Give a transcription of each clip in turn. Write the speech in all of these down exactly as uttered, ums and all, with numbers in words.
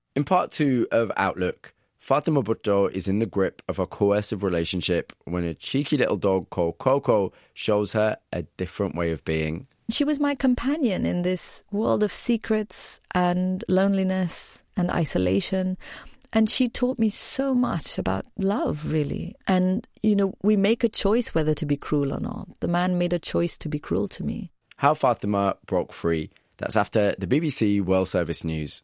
In part two of Outlook, Fatima Bhutto is in the grip of a coercive relationship when a cheeky little dog called Coco shows her a different way of being. She was my companion in this world of secrets and loneliness and isolation. And she taught me so much about love, really. And, you know, we make a choice whether to be cruel or not. The man made a choice to be cruel to me. How Fatima broke free. That's after the B B C World Service News.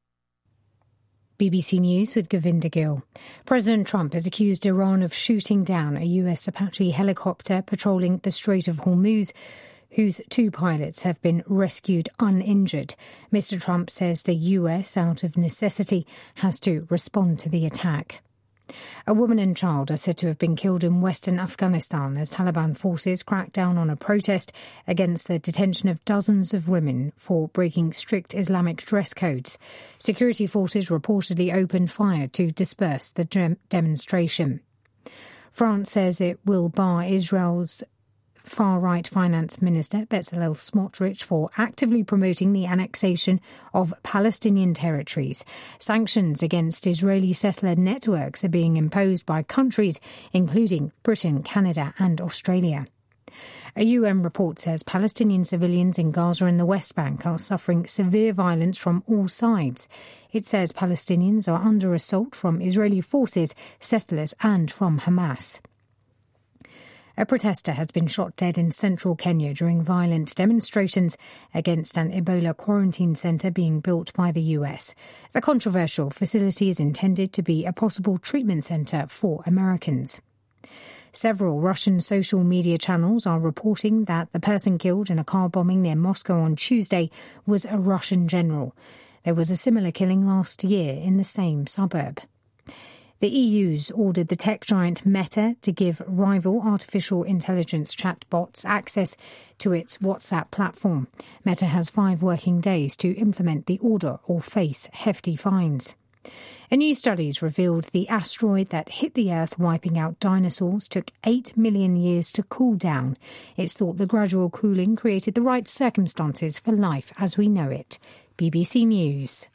B B C News with Govinda Gill. President Trump has accused Iran of shooting down a U S Apache helicopter patrolling the Strait of Hormuz, whose two pilots have been rescued uninjured. Mister Trump says the U S, out of necessity, has to respond to the attack. A woman and child are said to have been killed in western Afghanistan as Taliban forces crack down on a protest against the detention of dozens of women for breaking strict Islamic dress codes. Security forces reportedly opened fire to disperse the dem- demonstration. France says it will bar Israel's far-right finance minister Bezalel Smotrich for actively promoting the annexation of Palestinian territories. Sanctions against Israeli settler networks are being imposed by countries including Britain, Canada and Australia. A U N report says Palestinian civilians in Gaza and the West Bank are suffering severe violence from all sides. It says Palestinians are under assault from Israeli forces, settlers and from Hamas. A protester has been shot dead in central Kenya during violent demonstrations against an Ebola quarantine centre being built by the U S. The controversial facility is intended to be a possible treatment centre for Americans. Several Russian social media channels are reporting that the person killed in a car bombing near Moscow on Tuesday was a Russian general. There was a similar killing last year in the same suburb. The E U's ordered the tech giant Meta to give rival artificial intelligence chatbots access to its WhatsApp platform. Meta has five working days to implement the order or face hefty fines. A new studies revealed the asteroid that hit the Earth, wiping out dinosaurs, took eight million years to cool down. It's thought the gradual cooling created the right circumstances for life as we know it. B B C News.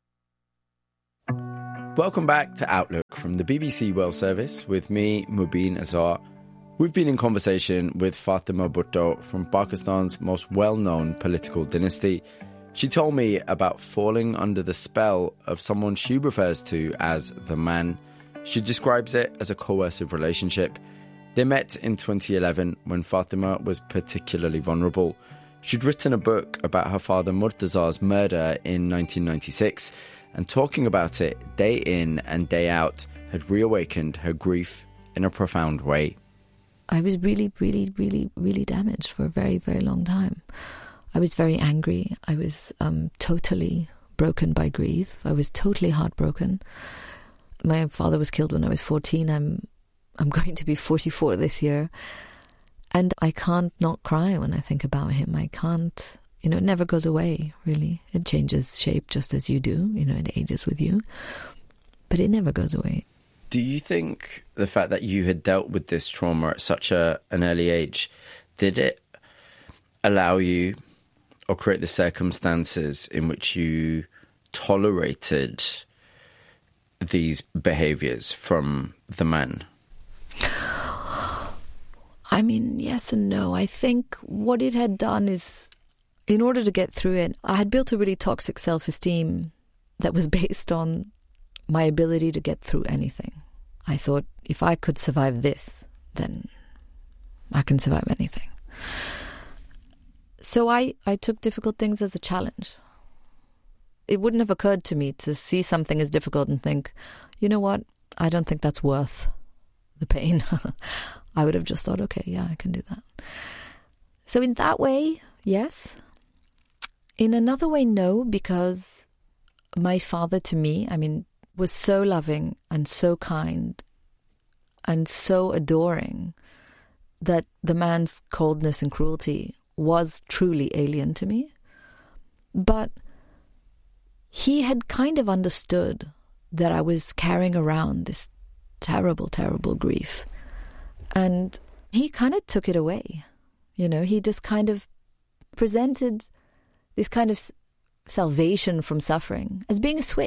Welcome back to Outlook from the B B C World Service with me, Mubin Azar. We've been in conversation with Fatima Bhutto from Pakistan's most well-known political dynasty. She told me about falling under the spell of someone she refers to as the man. She describes it as a coercive relationship. They met in twenty eleven when Fatima was particularly vulnerable. She'd written a book about her father Murtaza's murder in nineteen ninety-six, and talking about it day in and day out had reawakened her grief in a profound way. I was really, really, really, really damaged for a very, very long time. I was very angry. I was um, totally broken by grief. I was totally heartbroken. My father was killed when I was fourteen. I'm, I'm going to be forty-four this year. And I can't not cry when I think about him. I can't... You know, it never goes away, really. It changes shape just as you do. You know, it ages with you. But it never goes away. Do you think the fact that you had dealt with this trauma at such a, an early age, did it allow you or create the circumstances in which you tolerated these behaviours from the man? I mean, yes and no. I think what it had done is, in order to get through it, I had built a really toxic self-esteem that was based on my ability to get through anything. I thought, if I could survive this, then I can survive anything. So I, I took difficult things as a challenge. It wouldn't have occurred to me to see something as difficult and think, you know what, I don't think that's worth the pain. I would have just thought, okay, yeah, I can do that. So in that way, yes. In another way, no, because my father to me, I mean, was so loving and so kind and so adoring that the man's coldness and cruelty was truly alien to me. But he had kind of understood that I was carrying around this terrible, terrible grief. And he kind of took it away. You know, he just kind of presented this kind of salvation from suffering as being a switch.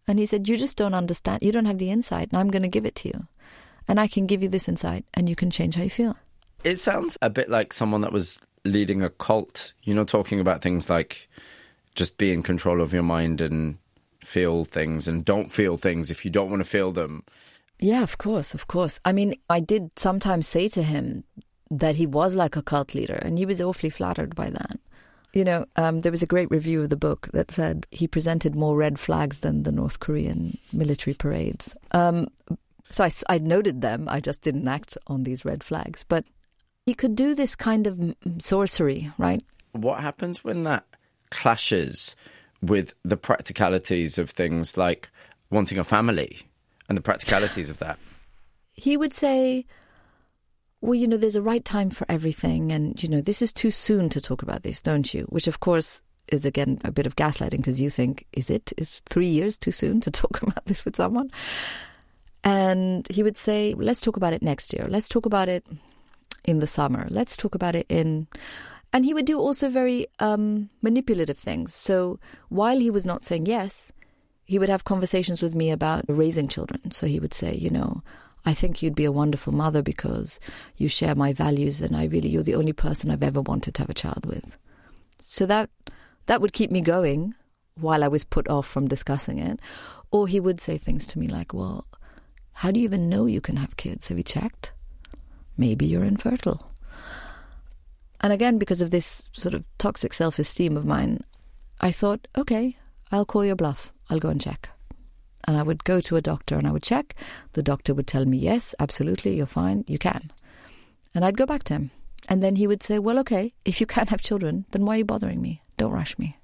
And he said, you just don't understand. You don't have the insight, and I'm going to give it to you. And I can give you this insight, and you can change how you feel. It sounds a bit like someone that was leading a cult, you know, talking about things like just be in control of your mind and feel things and don't feel things if you don't want to feel them. Yeah, of course, of course. I mean, I did sometimes say to him that he was like a cult leader, and he was awfully flattered by that. You know, um, there was a great review of the book that said he presented more red flags than the North Korean military parades. Um, so I, I noted them. I just didn't act on these red flags. But he could do this kind of sorcery, right? What happens when that clashes with the practicalities of things like wanting a family and the practicalities of that? He would say, well, you know, there's a right time for everything. And, you know, this is too soon to talk about this, don't you? Which, of course, is, again, a bit of gaslighting because you think, is it? Is three years too soon to talk about this with someone? And he would say, let's talk about it next year. Let's talk about it in the summer. Let's talk about it in... And he would do also very um, manipulative things. So while he was not saying yes, he would have conversations with me about raising children. So he would say, you know, I think you'd be a wonderful mother because you share my values and I really, you're the only person I've ever wanted to have a child with. So that that would keep me going while I was put off from discussing it. Or he would say things to me like, well, how do you even know you can have kids? Have you checked? Maybe you're infertile. And again, because of this sort of toxic self-esteem of mine, I thought, okay, I'll call your bluff. I'll go and check. And I would go to a doctor and I would check. The doctor would tell me, yes, absolutely, you're fine, you can. And I'd go back to him. And then he would say, well, okay, if you can't have children, then why are you bothering me? Don't rush me.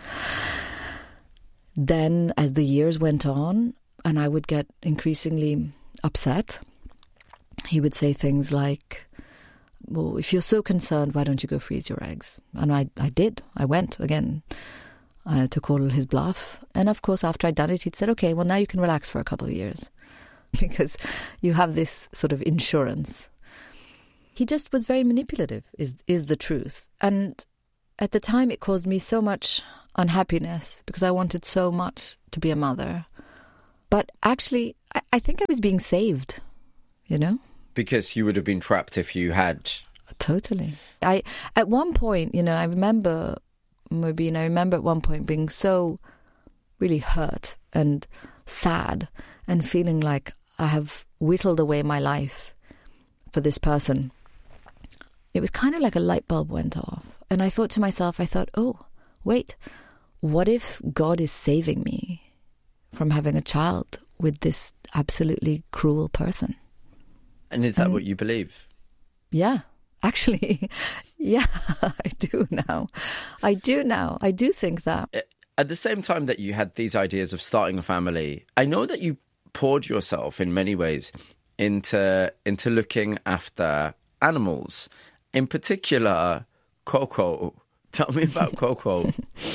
Then as the years went on and I would get increasingly upset, he would say things like, well, if you're so concerned, why don't you go freeze your eggs? And I, I did. I went again. Uh, to call his bluff. And of course, after I'd done it, he'd said, okay, well, now you can relax for a couple of years because you have this sort of insurance. He just was very manipulative, is is the truth. And at the time, it caused me so much unhappiness because I wanted so much to be a mother. But actually, I, I think I was being saved, you know? Because you would have been trapped if you had. Totally. I at one point, you know, I remember... Maybe, and I remember at one point being so really hurt and sad and feeling like I have whittled away my life for this person. It was kind of like a light bulb went off. And I thought to myself, I thought, oh, wait, what if God is saving me from having a child with this absolutely cruel person? And is that and, what you believe? Yeah. Actually, yeah, I do now. I do now. I do think that. At the same time that you had these ideas of starting a family, I know that you poured yourself in many ways into into looking after animals. In particular, Coco. Tell me about Coco.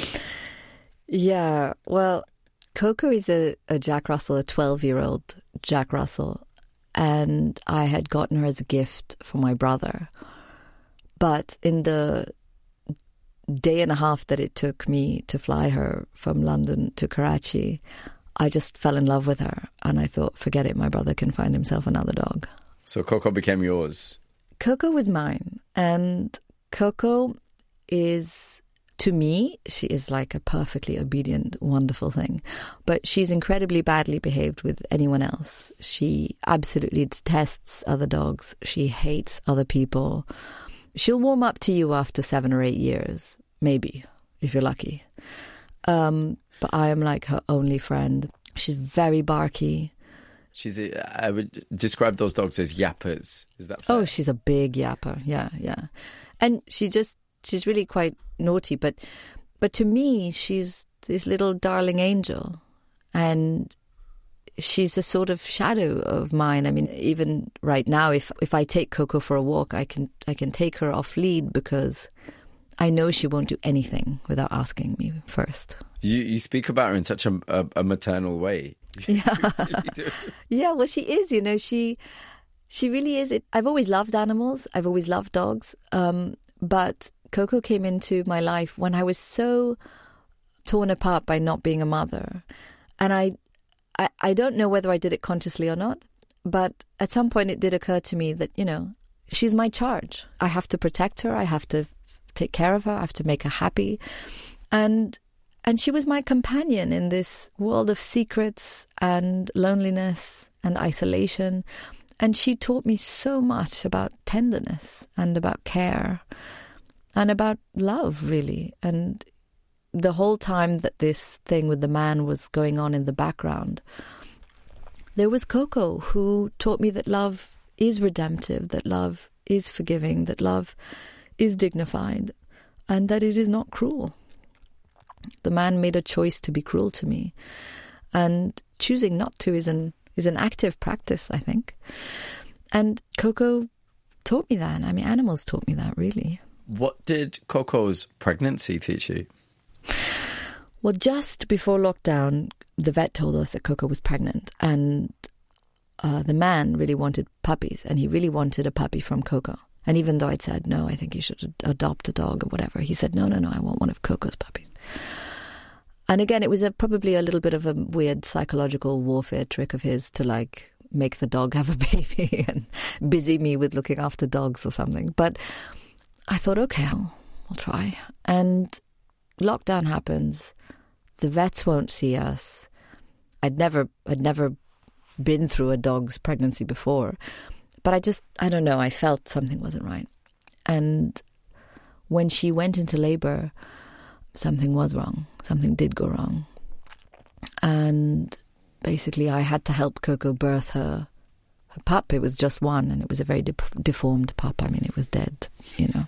Yeah, well, Coco is a, a Jack Russell, a twelve-year-old Jack Russell. And I had gotten her as a gift for my brother. But in the day and a half that it took me to fly her from London to Karachi, I just fell in love with her. And I thought, forget it, my brother can find himself another dog. So Coco became yours? Coco was mine. And Coco is, to me, she is like a perfectly obedient, wonderful thing. But she's incredibly badly behaved with anyone else. She absolutely detests other dogs. She hates other people. She'll warm up to you after seven or eight years, maybe, if you're lucky. Um, but I am like her only friend. She's very barky. She's a, I would describe those dogs as yappers. Is that fair? Oh, she's a big yapper. Yeah, yeah. And she just, she's really quite naughty. But, but to me, she's this little darling angel. And she's a sort of shadow of mine. I mean, even right now, if if I take Coco for a walk, I can I can take her off lead because I know she won't do anything without asking me first. You you speak about her in such a, a, a maternal way. Yeah, yeah. Well, she is. You know, she she really is. It. I've always loved animals. I've always loved dogs. Um, but Coco came into my life when I was so torn apart by not being a mother, and I. I, I don't know whether I did it consciously or not, but at some point it did occur to me that, you know, she's my charge. I have to protect her. I have to take care of her. I have to make her happy. And and she was my companion in this world of secrets and loneliness and isolation. And she taught me so much about tenderness and about care and about love, really. And the whole time that this thing with the man was going on in the background, there was Coco, who taught me that love is redemptive, that love is forgiving, that love is dignified, and that it is not cruel. The man made a choice to be cruel to me, and choosing not to is an is an active practice, I think. And Coco taught me that. I mean, animals taught me that, really. What did Coco's pregnancy teach you? Well, just before lockdown, the vet told us that Coco was pregnant, and uh, the man really wanted puppies, and he really wanted a puppy from Coco. And even though I'd said, no, I think you should adopt a dog or whatever, he said, no, no, no, I want one of Coco's puppies. And again, it was a, probably a little bit of a weird psychological warfare trick of his to, like, make the dog have a baby and busy me with looking after dogs or something. But I thought, okay, I'll, I'll try. And lockdown happens. The vets won't see us. I'd never, I'd never been through a dog's pregnancy before. But I just, I don't know, I felt something wasn't right. And when she went into labour, something was wrong. Something did go wrong. And basically I had to help Coco birth her, her pup. It was just one, and it was a very de- deformed pup. I mean, it was dead, you know.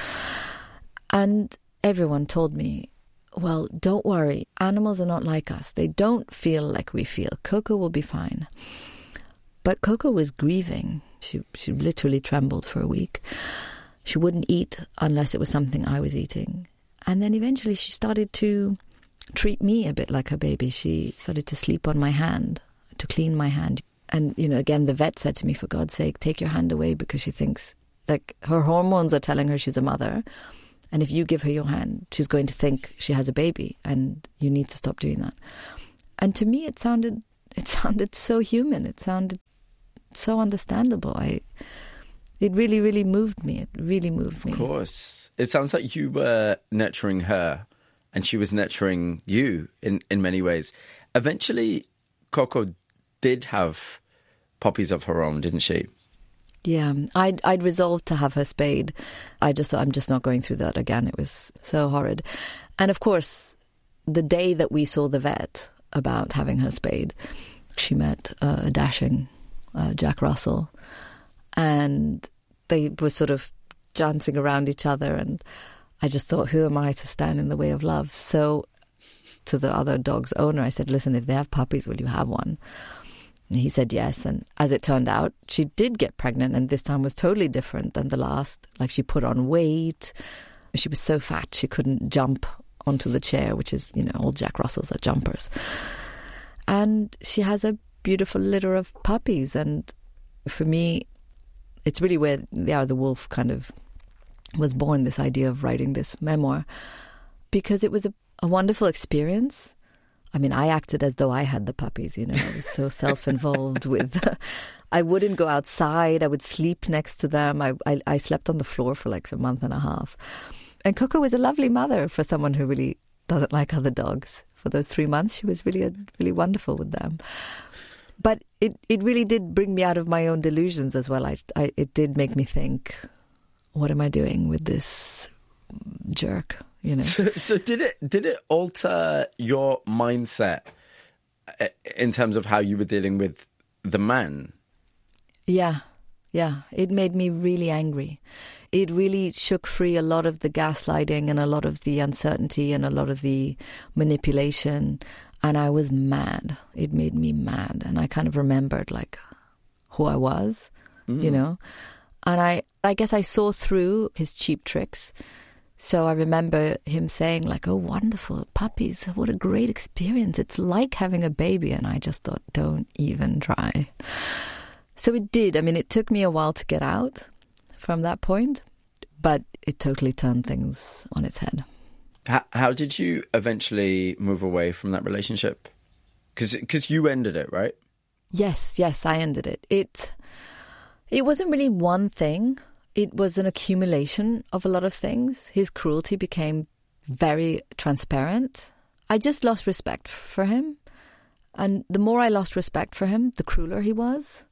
And everyone told me, well, don't worry. Animals are not like us. They don't feel like we feel. Coco will be fine. But Coco was grieving. She she literally trembled for a week. She wouldn't eat unless it was something I was eating. And then eventually she started to treat me a bit like her baby. She started to sleep on my hand, to clean my hand. And, you know, again, the vet said to me, for God's sake, take your hand away, because she thinks, like, her hormones are telling her she's a mother. And if you give her your hand, she's going to think she has a baby, and you need to stop doing that. And to me, it sounded it sounded so human. It sounded so understandable. I, it really, really moved me. It really moved me. Of course. It sounds like you were nurturing her and she was nurturing you in, in many ways. Eventually, Coco did have puppies of her own, didn't she? Yeah, I'd, I'd resolved to have her spayed. I just thought, I'm just not going through that again. It was so horrid. And of course, the day that we saw the vet about having her spayed, she met uh, a dashing uh, Jack Russell, and they were sort of dancing around each other, and I just thought, who am I to stand in the way of love? So to the other dog's owner, I said, listen, if they have puppies, will you have one? And he said yes, and as it turned out, she did get pregnant, and this time was totally different than the last. Like, she put on weight. She was so fat she couldn't jump onto the chair, which is, you know, all Jack Russells are jumpers. And she has a beautiful litter of puppies, and for me, it's really where The Hour of the Wolf kind of was born, this idea of writing this memoir, because it was a, a wonderful experience. I mean, I acted as though I had the puppies, you know. I was so self-involved with... I wouldn't go outside. I would sleep next to them. I, I, I slept on the floor for like a month and a half. And Coco was a lovely mother for someone who really doesn't like other dogs. For those three months, she was really, a, really wonderful with them. But it, it really did bring me out of my own delusions as well. I, I, it did make me think, what am I doing with this jerk? You know. So, so did it did it alter your mindset in terms of how you were dealing with the man? Yeah, yeah. It made me really angry. It really shook free a lot of the gaslighting and a lot of the uncertainty and a lot of the manipulation. And I was mad. It made me mad. And I kind of remembered, like, who I was, mm. you know. And I, I guess I saw through his cheap tricks. So I remember him saying, like, oh, wonderful, puppies, what a great experience. It's like having a baby. And I just thought, don't even try. So it did. I mean, it took me a while to get out from that point, but it totally turned things on its head. How, how did you eventually move away from that relationship? Because you ended it, right? Yes, yes, I ended it. It it wasn't really one thing. It was an accumulation of a lot of things. His cruelty became very transparent. I just lost respect for him. And the more I lost respect for him, the crueler he was.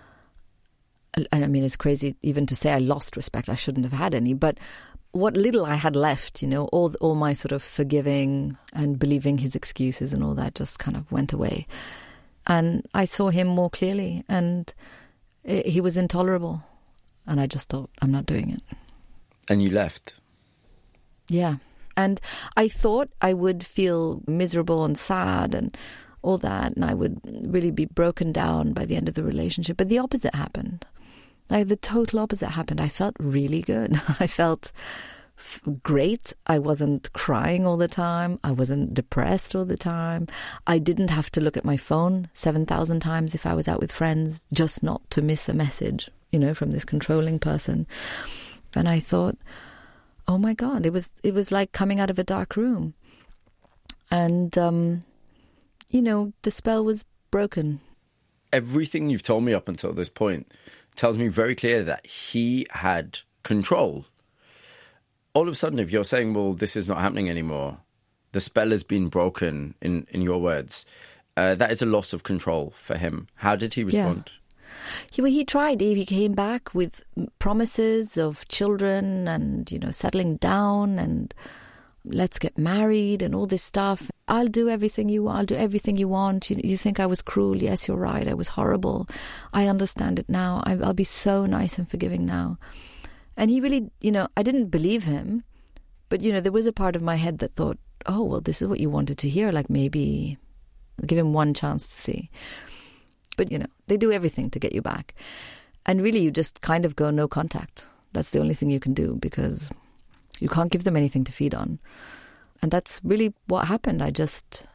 And I mean, it's crazy even to say I lost respect. I shouldn't have had any. But what little I had left, you know, all all my sort of forgiving and believing his excuses and all that just kind of went away. And I saw him more clearly, and it, he was intolerable. And I just thought, I'm not doing it. And you left? Yeah. And I thought I would feel miserable and sad and all that, and I would really be broken down by the end of the relationship. But the opposite happened. Like the total opposite happened. I felt really good. I felt f- great. I wasn't crying all the time. I wasn't depressed all the time. I didn't have to look at my phone seven thousand times if I was out with friends, just not to miss a message, you know, from this controlling person. And I thought, oh my God, it was it was like coming out of a dark room. And, um, you know, the spell was broken. Everything you've told me up until this point tells me very clear that he had control. All of a sudden, if you're saying, well, this is not happening anymore, the spell has been broken, in, in your words, uh, that is a loss of control for him. How did he respond? Yeah. He, well, he tried. He came back with promises of children and, you know, settling down and let's get married and all this stuff. I'll do everything you want. I'll do everything you want. You, you think I was cruel? Yes, you're right. I was horrible. I understand it now. I, I'll be so nice and forgiving now. And he really, you know, I didn't believe him. But, you know, there was a part of my head that thought, oh, well, this is what you wanted to hear. Like maybe give him one chance to see. But, you know, they do everything to get you back. And really, you just kind of go no contact. That's the only thing you can do because you can't give them anything to feed on. And that's really what happened. I just,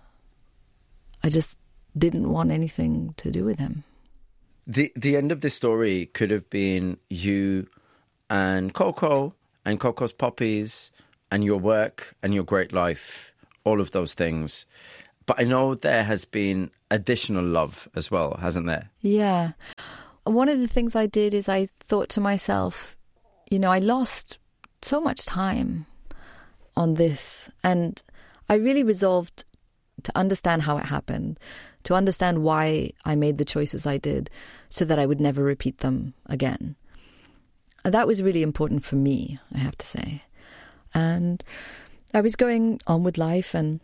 I just didn't want anything to do with him. The the end of this story could have been you and Coco and Coco's puppies and your work and your great life, all of those things. But I know there has been additional love as well, hasn't there? Yeah. One of the things I did is I thought to myself, you know, I lost so much time on this, and I really resolved to understand how it happened, to understand why I made the choices I did so that I would never repeat them again. And that was really important for me, I have to say. And I was going on with life, and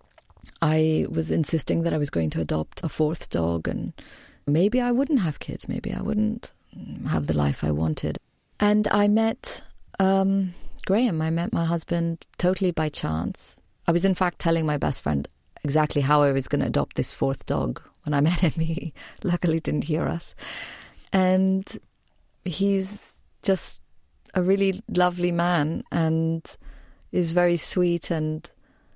I was insisting that I was going to adopt a fourth dog, and maybe I wouldn't have kids, maybe I wouldn't have the life I wanted. And I met um, Graham. I met my husband totally by chance. I was in fact telling my best friend exactly how I was going to adopt this fourth dog when I met him. He luckily didn't hear us. And he's just a really lovely man and is very sweet, and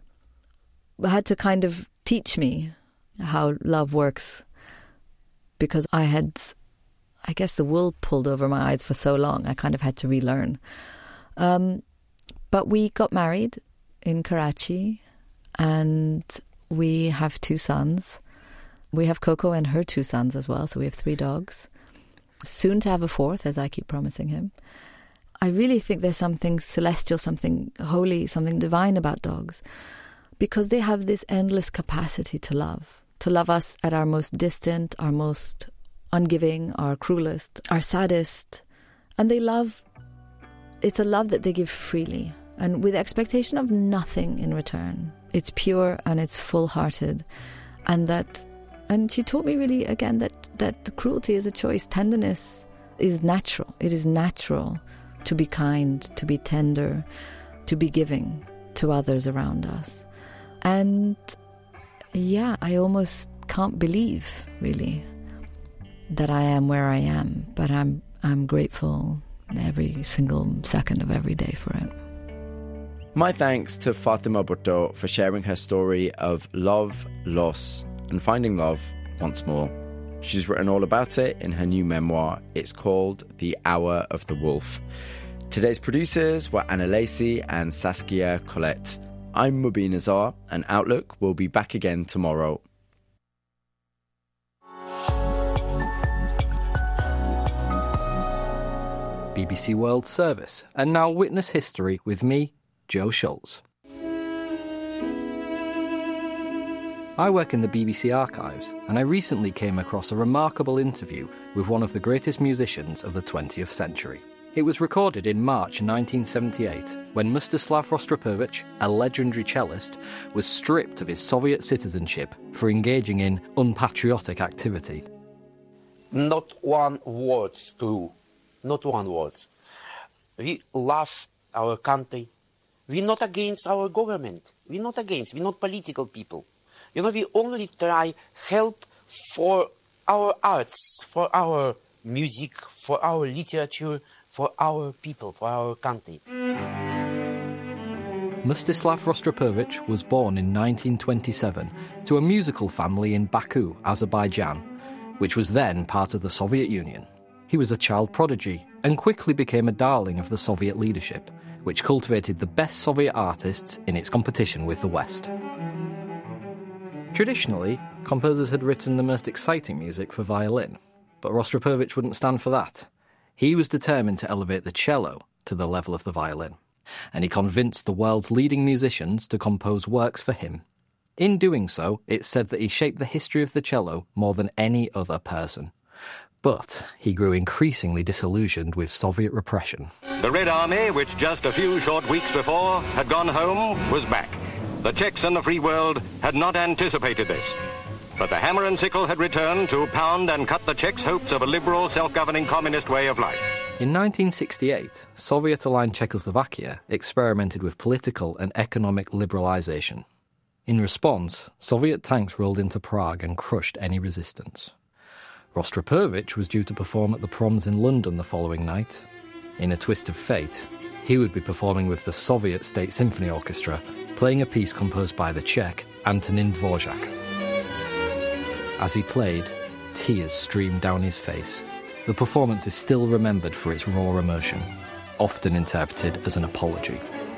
had to kind of teach me how love works, because I had, I guess, the wool pulled over my eyes for so long. I kind of had to relearn. Um, but we got married in Karachi, and we have two sons. We have Coco and her two sons as well, so we have three dogs. Soon to have a fourth, as I keep promising him. I really think there's something celestial, something holy, something divine about dogs, because they have this endless capacity to love, to love us at our most distant, our most ungiving, our cruelest, our saddest. And they love, it's a love that they give freely and with expectation of nothing in return. It's pure and it's full-hearted. And that, and she taught me really, again, that, that the cruelty is a choice. Tenderness is natural. It is natural to be kind, to be tender, to be giving to others around us. And yeah, I almost can't believe, really, that I am where I am, but I'm I'm grateful every single second of every day for it. My thanks to Fatima Bhutto for sharing her story of love, loss, and finding love once more. She's written all about it in her new memoir. It's called The Hour of the Wolf. Today's producers were Anna Lacey and Saskia Collette. I'm Mubin Azar, and Outlook will be back again tomorrow. B B C World Service, and now witness history with me, Joe Schultz. I work in the B B C archives, and I recently came across a remarkable interview with one of the greatest musicians of the twentieth century. It was recorded in March nineteen seventy-eight, when Mstislav Rostropovich, a legendary cellist, was stripped of his Soviet citizenship for engaging in unpatriotic activity. Not one word true. Not one word. We love our country. We're not against our government. We're not against. We're not political people. You know, we only try help for our arts, for our music, for our literature, for our people, for our country. Mstislav Rostropovich was born in nineteen twenty-seven to a musical family in Baku, Azerbaijan, which was then part of the Soviet Union. He was a child prodigy and quickly became a darling of the Soviet leadership, which cultivated the best Soviet artists in its competition with the West. Traditionally, composers had written the most exciting music for violin, but Rostropovich wouldn't stand for that. He was determined to elevate the cello to the level of the violin, and he convinced the world's leading musicians to compose works for him. In doing so, it's said that he shaped the history of the cello more than any other person. But he grew increasingly disillusioned with Soviet repression. The Red Army, which just a few short weeks before had gone home, was back. The Czechs and the free world had not anticipated this. But the hammer and sickle had returned to pound and cut the Czechs' hopes of a liberal, self-governing communist way of life. In nineteen sixty-eight, Soviet-aligned Czechoslovakia experimented with political and economic liberalisation. In response, Soviet tanks rolled into Prague and crushed any resistance. Rostropovich was due to perform at the Proms in London the following night. In a twist of fate, he would be performing with the Soviet State Symphony Orchestra, playing a piece composed by the Czech Antonin Dvořák. As he played, tears streamed down his face. The performance is still remembered for its raw emotion, often interpreted as an apology.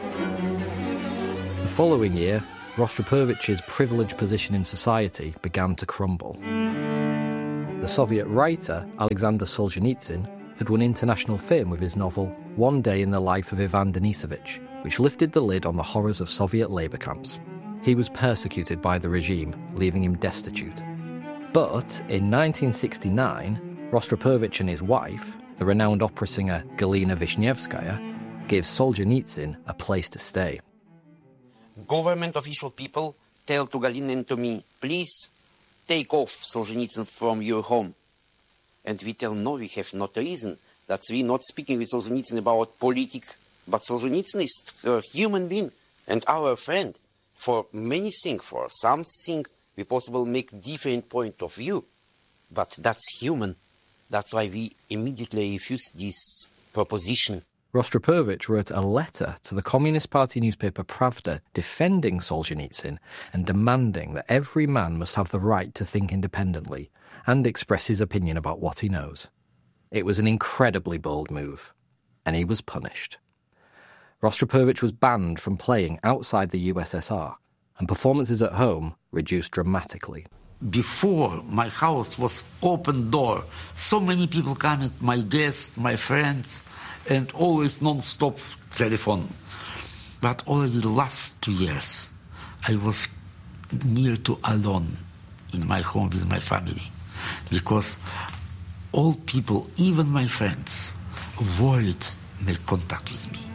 The following year, Rostropovich's privileged position in society began to crumble. The Soviet writer Alexander Solzhenitsyn had won international fame with his novel One Day in the Life of Ivan Denisovich, which lifted the lid on the horrors of Soviet labour camps. He was persecuted by the regime, leaving him destitute. But in nineteen sixty-nine, Rostropovich and his wife, the renowned opera singer Galina Vishnevskaya, gave Solzhenitsyn a place to stay. Government official people tell to Galina and to me, please take off Solzhenitsyn from your home. And we tell, no, we have not reason. That's we not speaking with Solzhenitsyn about politics, but Solzhenitsyn is a human being and our friend. For many things, for something, we possible make different point of view, but that's human. That's why we immediately refuse this proposition. Rostropovich wrote a letter to the Communist Party newspaper Pravda defending Solzhenitsyn and demanding that every man must have the right to think independently and express his opinion about what he knows. It was an incredibly bold move, and he was punished. Rostropovich was banned from playing outside the U S S R, and performances at home reduced dramatically. Before, my house was open door. So many people coming, my guests, my friends, and always non-stop telephone. But already the last two years, I was near to alone in my home with my family, because all people, even my friends, avoid make contact with me.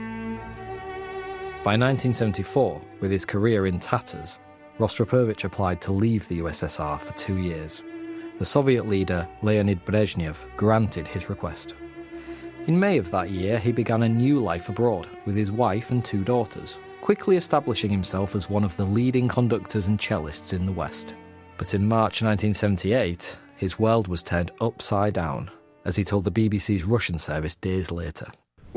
By nineteen seventy-four, with his career in tatters, Rostropovich applied to leave the U S S R for two years. The Soviet leader Leonid Brezhnev granted his request. In May of that year, he began a new life abroad with his wife and two daughters, quickly establishing himself as one of the leading conductors and cellists in the West. But in March nineteen seventy-eight, his world was turned upside down, as he told the B B C's Russian service days later.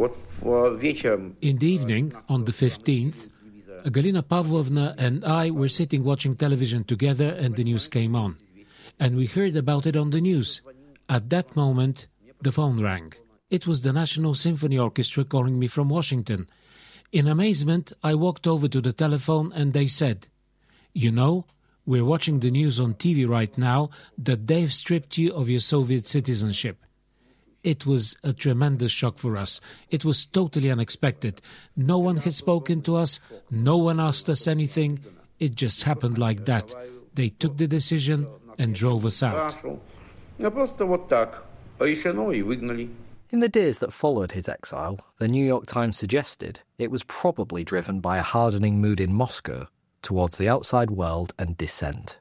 In the evening, on the fifteenth, Galina Pavlovna and I were sitting watching television together and the news came on. And we heard about it on the news. At that moment, the phone rang. It was the National Symphony Orchestra calling me from Washington. In amazement, I walked over to the telephone and they said, "You know, we're watching the news on T V right now that they've stripped you of your Soviet citizenship. It was a tremendous shock for us. It was totally unexpected. No one had spoken to us. No one asked us anything. It just happened like that. They took the decision and drove us out. In the days that followed his exile, the New York Times suggested it was probably driven by a hardening mood in Moscow towards the outside world and dissent.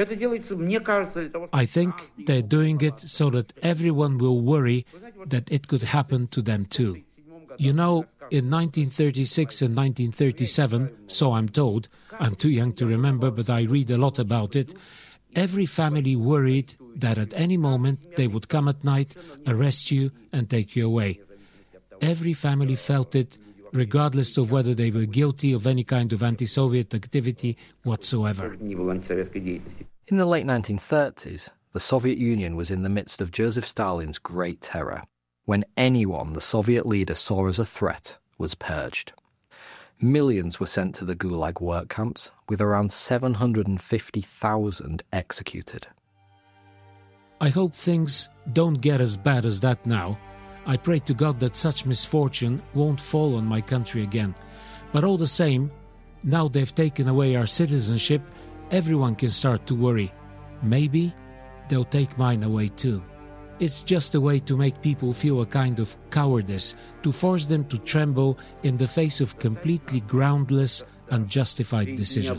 I think they're doing it so that everyone will worry that it could happen to them too. You know, in nineteen thirty-six and nineteen thirty-seven, so I'm told, I'm too young to remember, but I read a lot about it, every family worried that at any moment they would come at night, arrest you and take you away. Every family felt it, regardless of whether they were guilty of any kind of anti-Soviet activity whatsoever. In the late nineteen thirties, the Soviet Union was in the midst of Joseph Stalin's Great Terror, when anyone the Soviet leader saw as a threat was purged. Millions were sent to the Gulag work camps, with around seven hundred fifty thousand executed. I hope things don't get as bad as that now. I pray to God that such misfortune won't fall on my country again. But all the same, now they've taken away our citizenship, everyone can start to worry. Maybe they'll take mine away too. It's just a way to make people feel a kind of cowardice, to force them to tremble in the face of completely groundless, unjustified decisions.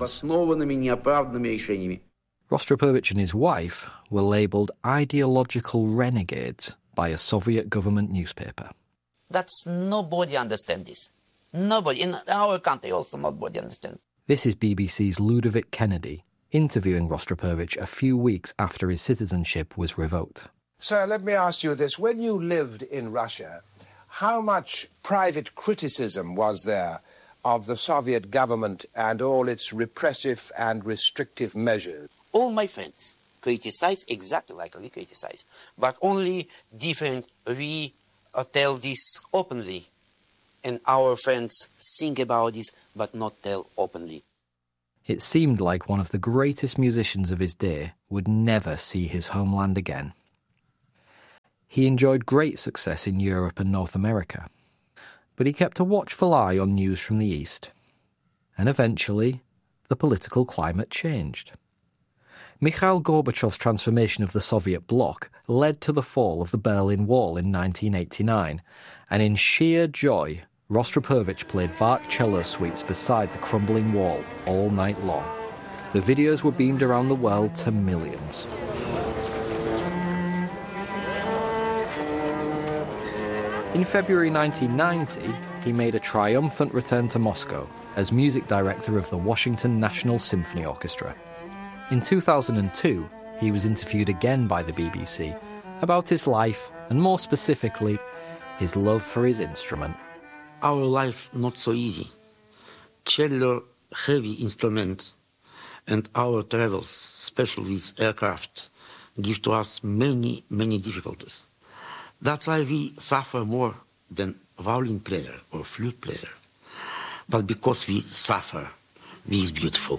Rostropovich and his wife were labelled ideological renegades by a Soviet government newspaper. That's nobody understands this. Nobody. In our country also nobody understands. This is B B C's Ludovic Kennedy interviewing Rostropovich a few weeks after his citizenship was revoked. Sir, let me ask you this. When you lived in Russia, how much private criticism was there of the Soviet government and all its repressive and restrictive measures? All my friends criticize exactly like we criticize, but only different. We uh, tell this openly, and our friends think about this, but not tell openly. It seemed like one of the greatest musicians of his day would never see his homeland again. He enjoyed great success in Europe and North America, but he kept a watchful eye on news from the East. And eventually, the political climate changed. Mikhail Gorbachev's transformation of the Soviet bloc led to the fall of the Berlin Wall in nineteen eighty-nine, and in sheer joy, Rostropovich played Bach cello suites beside the crumbling wall all night long. The videos were beamed around the world to millions. In February nineteen ninety, he made a triumphant return to Moscow as music director of the Washington National Symphony Orchestra. In two thousand two, he was interviewed again by the B B C about his life and, more specifically, his love for his instrument. Our life not so easy. Cello, heavy instrument, and our travels, especially with aircraft, give to us many, many difficulties. That's why we suffer more than violin player or flute player. But because we suffer, we is beautiful.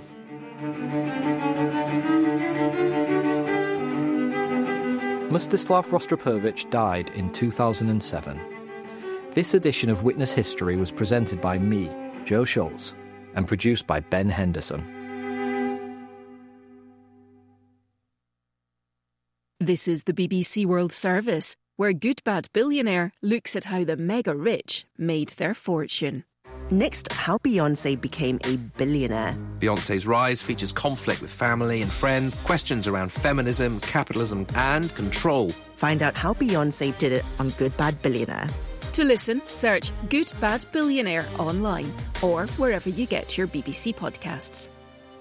Mstislav Rostropovich died in two thousand seven. This edition of Witness History was presented by me, Joe Schultz, and produced by Ben Henderson. This is the B B C World Service, where Good Bad Billionaire looks at how the mega rich made their fortune. Next, how Beyoncé became a billionaire. Beyoncé's rise features conflict with family and friends, questions around feminism, capitalism, and control. Find out how Beyoncé did it on Good Bad Billionaire. To listen, search Good Bad Billionaire online or wherever you get your B B C podcasts.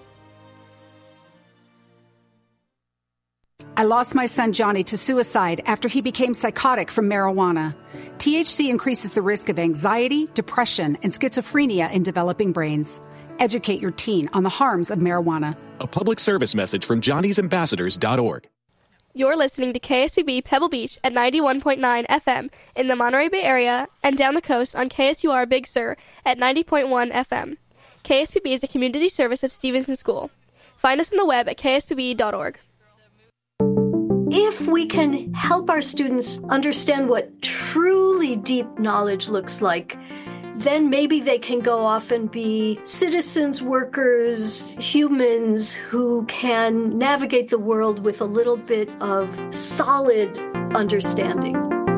I lost my son Johnny to suicide after he became psychotic from marijuana. T H C increases the risk of anxiety, depression, and schizophrenia in developing brains. Educate your teen on the harms of marijuana. A public service message from johnny's ambassadors dot org. You're listening to K S B B Pebble Beach at ninety-one point nine F M in the Monterey Bay area and down the coast on K S U R Big Sur at ninety point one F M. K S B B is a community service of Stevenson School. Find us on the web at K S B B dot org. if we can help our students understand what truly deep knowledge looks like, then maybe they can go off and be citizens, workers, humans who can navigate the world with a little bit of solid understanding.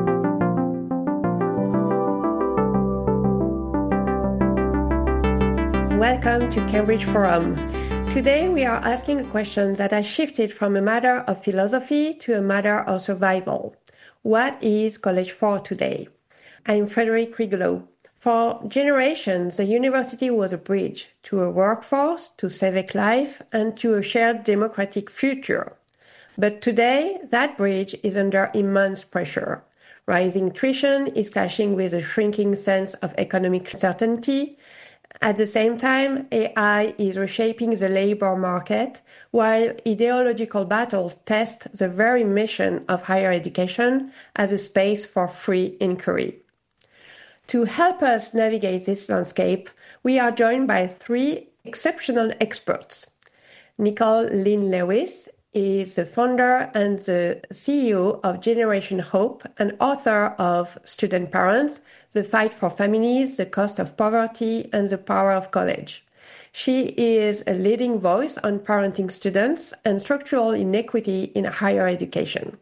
Welcome to Cambridge Forum. Today we are asking a question that has shifted from a matter of philosophy to a matter of survival. What is college for today? I'm Frederic Rigolo. For generations, the university was a bridge to a workforce, to civic life, and to a shared democratic future. But today, that bridge is under immense pressure. Rising tuition is clashing with a shrinking sense of economic certainty. At the same time, A I is reshaping the labor market, while ideological battles test the very mission of higher education as a space for free inquiry. To help us navigate this landscape, we are joined by three exceptional experts. Nicole Lynn Lewis is the founder and the C E O of Generation Hope and author of Student Parents, The Fight for Families, The Cost of Poverty, and the Power of College. She is a leading voice on parenting students and structural inequity in higher education.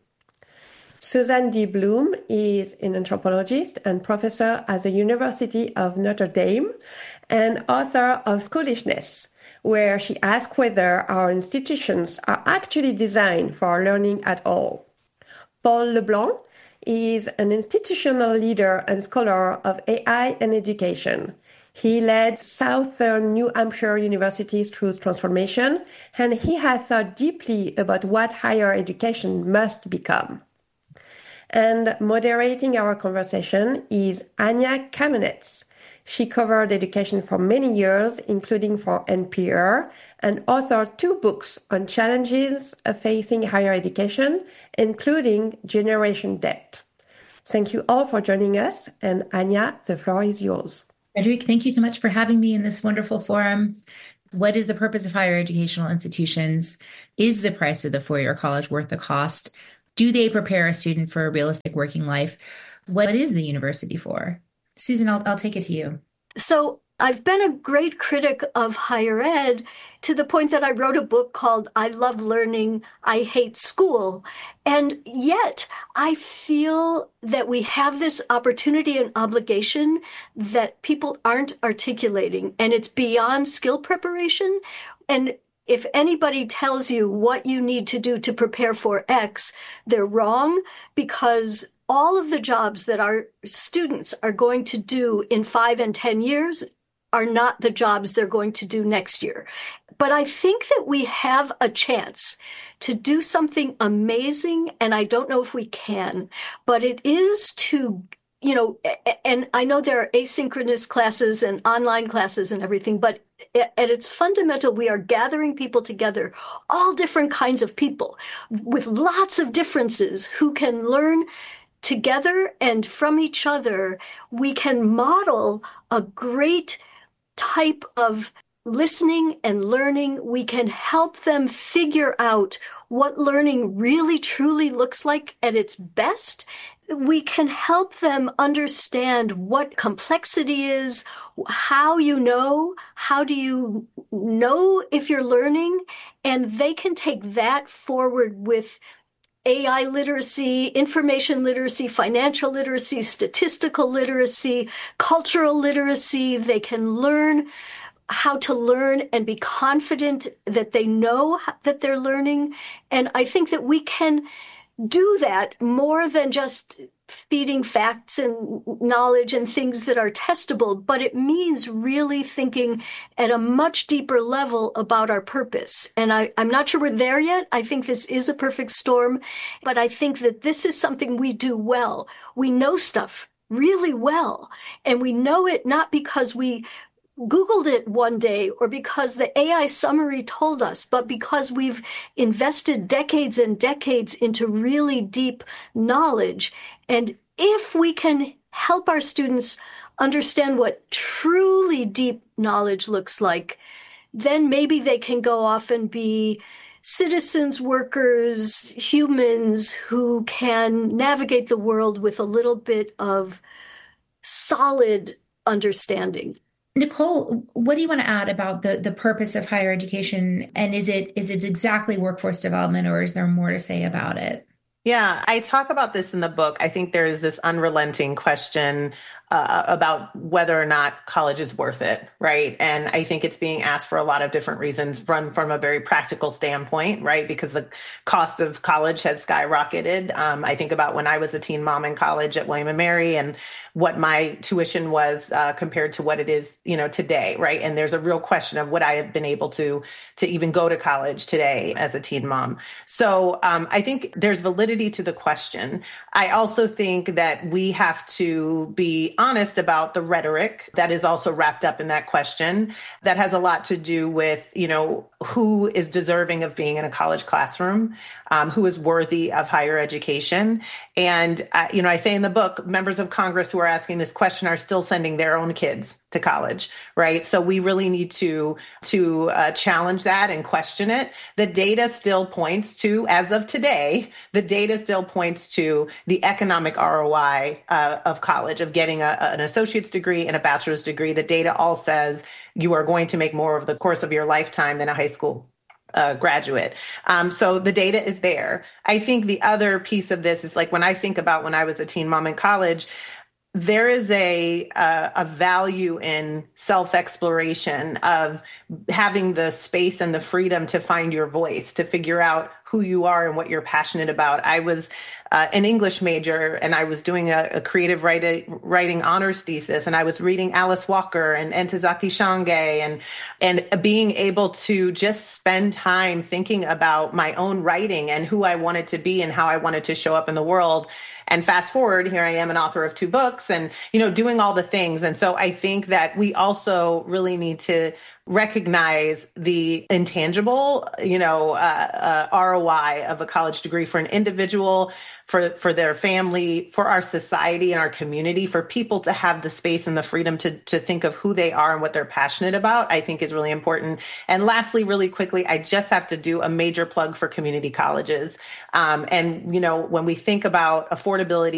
Susan D. Bloom is an anthropologist and professor at the University of Notre Dame and author of Schoolishness, where she asks whether our institutions are actually designed for learning at all. Paul LeBlanc is an institutional leader and scholar of A I and education. He led Southern New Hampshire University's Truth Transformation, and he has thought deeply about what higher education must become. And moderating our conversation is Anya Kamenetz. She covered education for many years, including for N P R, and authored two books on challenges facing higher education, including Generation Debt. Thank you all for joining us, and Anya, the floor is yours. Frederic, thank you so much for having me in this wonderful forum. What is the purpose of higher educational institutions? Is the price of the four-year college worth the cost? Do they prepare a student for a realistic working life? What is the university for? Susan, I'll, I'll take it to you. So I've been a great critic of higher ed to the point that I wrote a book called I Love Learning, I Hate School. And yet I feel that we have this opportunity and obligation that people aren't articulating, and it's beyond skill preparation. And if anybody tells you what you need to do to prepare for X, they're wrong, because all of the jobs that our students are going to do in five and ten years are not the jobs they're going to do next year. But I think that we have a chance to do something amazing, and I don't know if we can, but it is to, you know, and I know there are asynchronous classes and online classes and everything, but at its fundamental, we are gathering people together, all different kinds of people with lots of differences who can learn together, and from each other, we can model a great type of listening and learning. We can help them figure out what learning really truly looks like at its best. We can help them understand what complexity is, how you know, how do you know if you're learning, and they can take that forward with A I literacy, information literacy, financial literacy, statistical literacy, cultural literacy. They can learn how to learn and be confident that they know that they're learning. And I think that we can do that more than just feeding facts and knowledge and things that are testable, but it means really thinking at a much deeper level about our purpose. And I, I'm not sure we're there yet. I think this is a perfect storm, but I think that this is something we do well. We know stuff really well, and we know it not because we Googled it one day or because the A I summary told us, but because we've invested decades and decades into really deep knowledge. And if we can help our students understand what truly deep knowledge looks like, then maybe they can go off and be citizens, workers, humans who can navigate the world with a little bit of solid understanding. Nicole, what do you want to add about the, the purpose of higher education? And is it is it exactly workforce development, or is there more to say about it? Yeah, I talk about this in the book. I think there is this unrelenting question uh, about whether or not college is worth it, right? And I think it's being asked for a lot of different reasons from, from a very practical standpoint, right? Because the cost of college has skyrocketed. Um, I think about when I was a teen mom in college at William and Mary and what my tuition was uh, compared to what it is, you know, today, right? And there's a real question of would I have been able to to even go to college today as a teen mom? So um, I think there's validity to the question. I also think that we have to be honest about the rhetoric that is also wrapped up in that question. That has a lot to do with, you know, who is deserving of being in a college classroom, um, who is worthy of higher education. And, uh, you know, I say in the book, members of Congress who are asking this question are still sending their own kids to college, right? So we really need to, to uh, challenge that and question it. The data still points to, as of today, the data still points to the economic R O I uh, of college, of getting a, an associate's degree and a bachelor's degree. The data all says you are going to make more over the course of your lifetime than a high school Uh, graduate. Um, so the data is there. I think the other piece of this is like when I think about when I was a teen mom in college, there is a, a, a value in self-exploration of having the space and the freedom to find your voice, to figure out who you are and what you're passionate about. I was uh, an English major and I was doing a, a creative writing, writing honors thesis, and I was reading Alice Walker and Ntozake Shange and, and being able to just spend time thinking about my own writing and who I wanted to be and how I wanted to show up in the world. And fast forward, here I am, an author of two books and, you know, doing all the things. And so I think that we also really need to recognize the intangible, you know, uh, uh, R O I of a college degree for an individual, for, for their family, for our society and our community, for people to have the space and the freedom to, to think of who they are and what they're passionate about, I think is really important. And lastly, really quickly, I just have to do a major plug for community colleges. Um, and, you know, when we think about affordability,